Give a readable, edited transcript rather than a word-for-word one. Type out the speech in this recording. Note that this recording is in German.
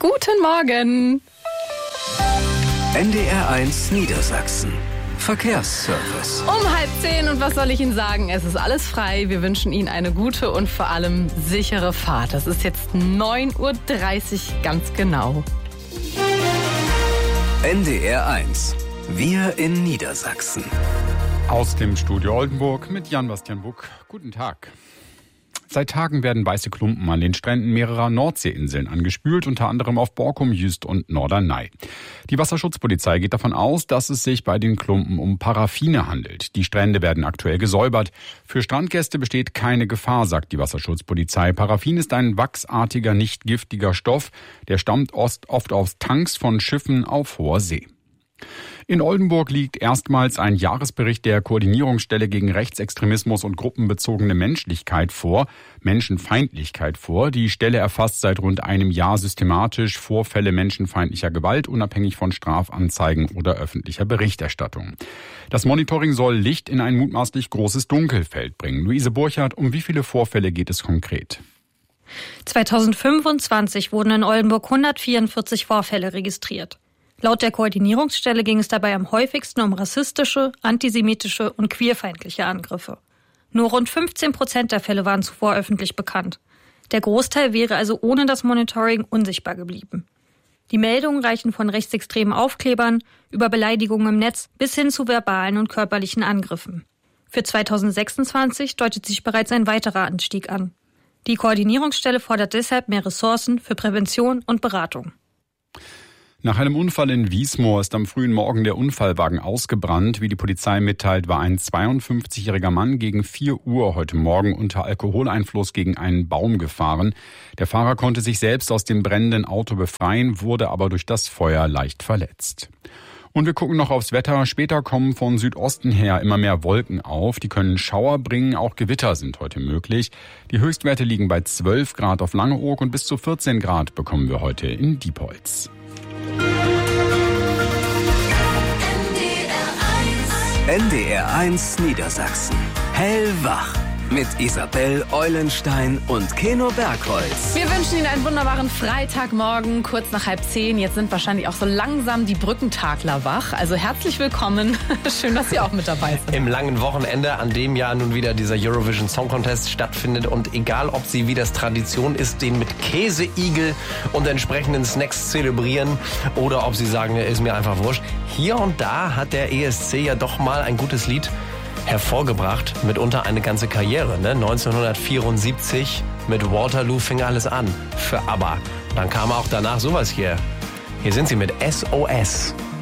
Guten Morgen. NDR1 Niedersachsen. Verkehrsservice. Um 9:30 und was soll ich Ihnen sagen? Es ist alles frei. Wir wünschen Ihnen eine gute und vor allem sichere Fahrt. Das ist jetzt 9:30 Uhr ganz genau. NDR1. Wir in Niedersachsen. Aus dem Studio Oldenburg mit Jan-Bastian Buck. Guten Tag. Seit Tagen werden weiße Klumpen an den Stränden mehrerer Nordseeinseln angespült, unter anderem auf Borkum, Jüst und Norderney. Die Wasserschutzpolizei geht davon aus, dass es sich bei den Klumpen um Paraffine handelt. Die Strände werden aktuell gesäubert. Für Strandgäste besteht keine Gefahr, sagt die Wasserschutzpolizei. Paraffin ist ein wachsartiger, nicht giftiger Stoff. Der stammt oft aus Tanks von Schiffen auf hoher See. In Oldenburg liegt erstmals ein Jahresbericht der Koordinierungsstelle gegen Rechtsextremismus und gruppenbezogene Menschenfeindlichkeit vor. Die Stelle erfasst seit rund einem Jahr systematisch Vorfälle menschenfeindlicher Gewalt, unabhängig von Strafanzeigen oder öffentlicher Berichterstattung. Das Monitoring soll Licht in ein mutmaßlich großes Dunkelfeld bringen. Luise Burchardt, um wie viele Vorfälle geht es konkret? 2025 wurden in Oldenburg 144 Vorfälle registriert. Laut der Koordinierungsstelle ging es dabei am häufigsten um rassistische, antisemitische und queerfeindliche Angriffe. Nur rund 15% der Fälle waren zuvor öffentlich bekannt. Der Großteil wäre also ohne das Monitoring unsichtbar geblieben. Die Meldungen reichen von rechtsextremen Aufklebern über Beleidigungen im Netz bis hin zu verbalen und körperlichen Angriffen. Für 2026 deutet sich bereits ein weiterer Anstieg an. Die Koordinierungsstelle fordert deshalb mehr Ressourcen für Prävention und Beratung. Nach einem Unfall in Wiesmoor ist am frühen Morgen der Unfallwagen ausgebrannt. Wie die Polizei mitteilt, war ein 52-jähriger Mann gegen 4 Uhr heute Morgen unter Alkoholeinfluss gegen einen Baum gefahren. Der Fahrer konnte sich selbst aus dem brennenden Auto befreien, wurde aber durch das Feuer leicht verletzt. Und wir gucken noch aufs Wetter. Später kommen von Südosten her immer mehr Wolken auf. Die können Schauer bringen, auch Gewitter sind heute möglich. Die Höchstwerte liegen bei 12 Grad auf Langeoog und bis zu 14 Grad bekommen wir heute in Diepholz. NDR1 Niedersachsen. Hellwach. Mit Isabel Eulenstein und Keno Bergholz. Wir wünschen Ihnen einen wunderbaren Freitagmorgen, kurz nach 9:30. Jetzt sind wahrscheinlich auch so langsam die Brückentagler wach. Also herzlich willkommen. Schön, dass Sie auch mit dabei sind. Im langen Wochenende, an dem ja nun wieder dieser Eurovision Song Contest stattfindet. Und egal, ob Sie, wie das Tradition ist, den mit Käseigel und entsprechenden Snacks zelebrieren oder ob Sie sagen, ist mir einfach wurscht. Hier und da hat der ESC ja doch mal ein gutes Lied hervorgebracht, mitunter eine ganze Karriere. 1974 mit Waterloo fing alles an für ABBA. Dann kam auch danach sowas hier. Hier sind sie mit SOS.